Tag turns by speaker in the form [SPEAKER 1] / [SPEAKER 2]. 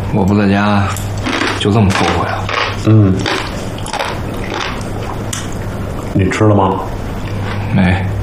[SPEAKER 1] 我不在家，就这么凑合呀。
[SPEAKER 2] 你吃了吗？
[SPEAKER 1] 没。